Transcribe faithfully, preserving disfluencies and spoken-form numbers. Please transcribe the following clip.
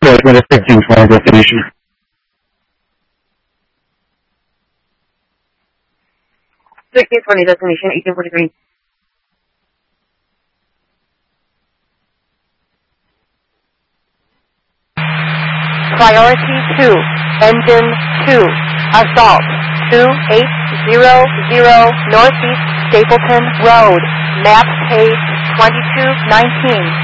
Right, with a fifteen twenty destination. sixteen twenty destination, eighteen forty-three. Priority two, engine two, assault two eight zero zero Northeast Stapleton Road, map page twenty-two nineteen.